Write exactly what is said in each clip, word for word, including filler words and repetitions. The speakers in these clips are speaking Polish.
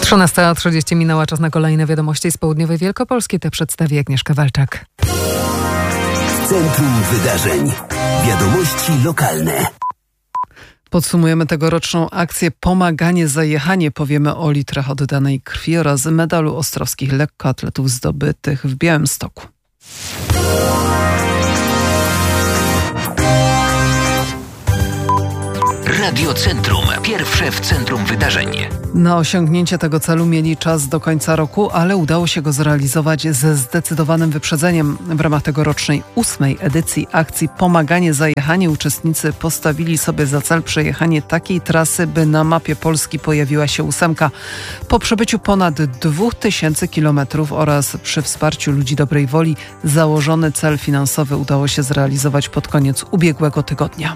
trzynasta trzydzieści minęła, czas na kolejne wiadomości z południowej Wielkopolski. Te przedstawi Agnieszka Walczak. Centrum Wydarzeń. Wiadomości lokalne. Podsumujemy tegoroczną akcję Pomaganie za jechanie. Powiemy o litrach oddanej krwi oraz medalu ostrowskich lekkoatletów zdobytych w Białymstoku. Radio Centrum. Pierwsze w centrum wydarzeń. Na osiągnięcie tego celu mieli czas do końca roku, ale udało się go zrealizować ze zdecydowanym wyprzedzeniem. W ramach tegorocznej ósmej edycji akcji Pomaganie za jechanie uczestnicy postawili sobie za cel przejechanie takiej trasy, by na mapie Polski pojawiła się ósemka. Po przebyciu ponad dwóch tysięcy kilometrów oraz przy wsparciu ludzi dobrej woli założony cel finansowy udało się zrealizować pod koniec ubiegłego tygodnia.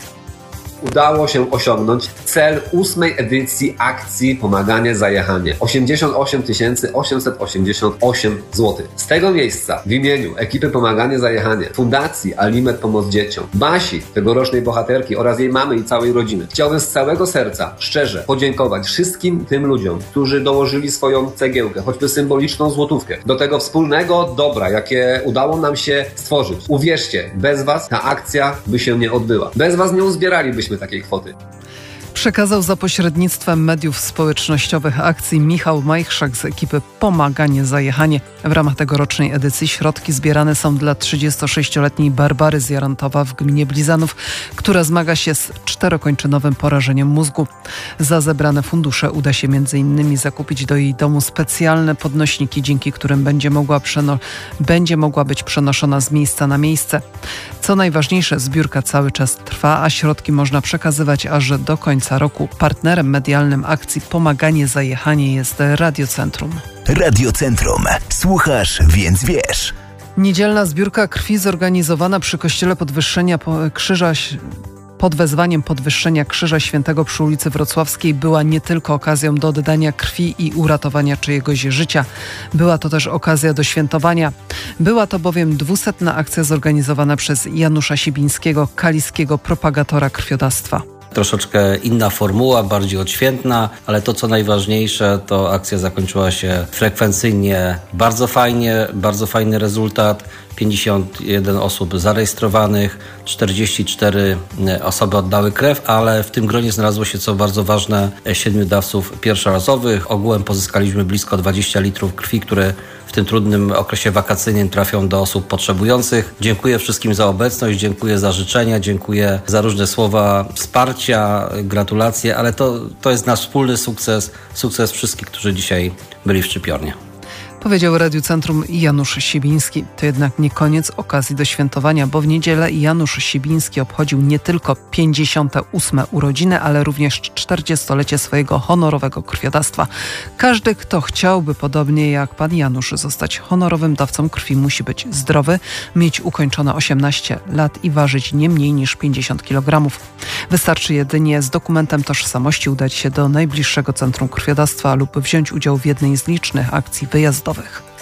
Udało się osiągnąć cel ósmej edycji akcji Pomaganie za jechanie. osiemdziesiąt osiem tysięcy osiemset osiemdziesiąt osiem złotych. Z tego miejsca w imieniu ekipy Pomaganie za jechanie, Fundacji Alimet Pomoc Dzieciom, Basi, tegorocznej bohaterki oraz jej mamy i całej rodziny, chciałbym z całego serca szczerze podziękować wszystkim tym ludziom, którzy dołożyli swoją cegiełkę, choćby symboliczną złotówkę, do tego wspólnego dobra, jakie udało nam się stworzyć. Uwierzcie, bez Was ta akcja by się nie odbyła. Bez Was nie uzbieralibyśmy takiej kwoty. Przekazał za pośrednictwem mediów społecznościowych akcji Michał Majchrzak z ekipy Pomaganie za jechanie. W ramach tegorocznej edycji środki zbierane są dla trzydziestosześcioletniej Barbary z Jarantowa w gminie Blizanów, która zmaga się z czterokończynowym porażeniem mózgu. Za zebrane fundusze uda się między innymi zakupić do jej domu specjalne podnośniki, dzięki którym będzie mogła, przeno- będzie mogła być przenoszona z miejsca na miejsce. Co najważniejsze, zbiórka cały czas trwa, a środki można przekazywać aż do końca roku. Partnerem medialnym akcji Pomaganie za jechanie jest Radio Centrum. Radio Centrum. Słuchasz, więc wiesz. Niedzielna zbiórka krwi zorganizowana przy kościele Podwyższenia Krzyża pod wezwaniem Podwyższenia Krzyża Świętego przy ulicy Wrocławskiej była nie tylko okazją do oddania krwi i uratowania czyjegoś życia. Była to też okazja do świętowania. Była to bowiem dwusetna akcja zorganizowana przez Janusza Sibińskiego, kaliskiego propagatora krwiodawstwa. Troszeczkę inna formuła, bardziej odświętna, ale to co najważniejsze, to akcja zakończyła się frekwencyjnie, bardzo fajnie, bardzo fajny rezultat. pięćdziesiąt jeden osób zarejestrowanych, czterdzieści cztery osoby oddały krew, ale w tym gronie znalazło się, co bardzo ważne, siedmiu dawców pierwszorazowych. Ogółem pozyskaliśmy blisko dwadzieścia litrów krwi, które w tym trudnym okresie wakacyjnym trafią do osób potrzebujących. Dziękuję wszystkim za obecność, dziękuję za życzenia, dziękuję za różne słowa wsparcia, gratulacje, ale to, to jest nasz wspólny sukces, sukces wszystkich, którzy dzisiaj byli w Szczypiornie. Powiedział Radiu Centrum Janusz Sibiński. To jednak nie koniec okazji do świętowania, bo w niedzielę Janusz Sibiński obchodził nie tylko pięćdziesiąte ósme urodziny, ale również czterdziestolecie swojego honorowego krwiodawstwa. Każdy, kto chciałby, podobnie jak pan Janusz, zostać honorowym dawcą krwi, musi być zdrowy, mieć ukończone osiemnaście lat i ważyć nie mniej niż pięćdziesiąt kilogramów. Wystarczy jedynie z dokumentem tożsamości udać się do najbliższego centrum krwiodawstwa lub wziąć udział w jednej z licznych akcji wyjazdowych.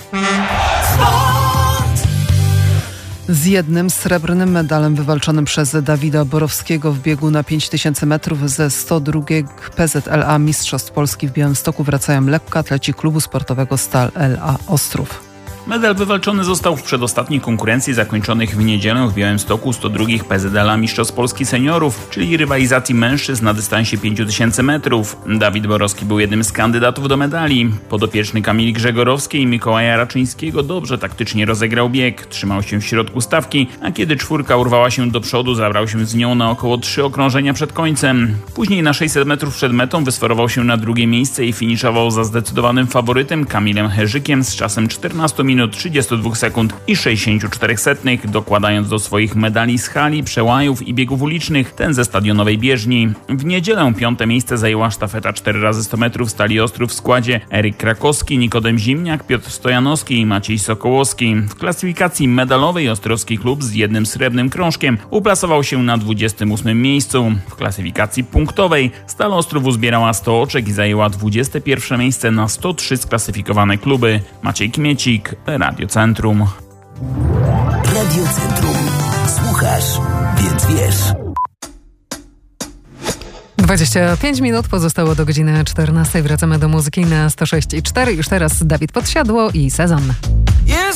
Z jednym srebrnym medalem wywalczonym przez Dawida Borowskiego w biegu na pięć tysięcy metrów ze sto drugiego P Z L A Mistrzostw Polski w Białymstoku wracają lekkoatleci klubu sportowego Stal L A Ostrów. Medal wywalczony został w przedostatniej konkurencji zakończonych w niedzielę w Białymstoku sto drugiego P Z L A Mistrzostw Polski Seniorów, czyli rywalizacji mężczyzn na dystansie pięć tysięcy metrów. Dawid Borowski był jednym z kandydatów do medali. Podopieczny Kamili Grzegorowskiej i Mikołaja Raczyńskiego dobrze taktycznie rozegrał bieg, trzymał się w środku stawki, a kiedy czwórka urwała się do przodu, zabrał się z nią na około trzy okrążenia przed końcem. Później na sześćset metrów przed metą wysforował się na drugie miejsce i finiszował za zdecydowanym faworytem Kamilem Herzykiem z czasem czternaście minut trzydzieści dwa sekund i sześćdziesiąt cztery setnych, dokładając do swoich medali z hali, przełajów i biegów ulicznych ten ze stadionowej bieżni. W niedzielę piąte miejsce zajęła sztafeta cztery razy sto metrów Stali Ostrów w składzie Eryk Krakowski, Nikodem Zimniak, Piotr Stojanowski i Maciej Sokołowski. W klasyfikacji medalowej Ostrowski klub z jednym srebrnym krążkiem uplasował się na dwudziestym ósmym miejscu. W klasyfikacji punktowej Stal Ostrów uzbierała sto oczek i zajęła dwudzieste pierwsze miejsce na sto trzy sklasyfikowane kluby. Maciej Kmiecik, Radio Centrum. Radio Centrum. Słuchasz, więc wiesz. dwadzieścia pięć minut pozostało do godziny czternastej. Wracamy do muzyki na sto sześć i cztery. Już teraz Dawid Podsiadło i Sezon.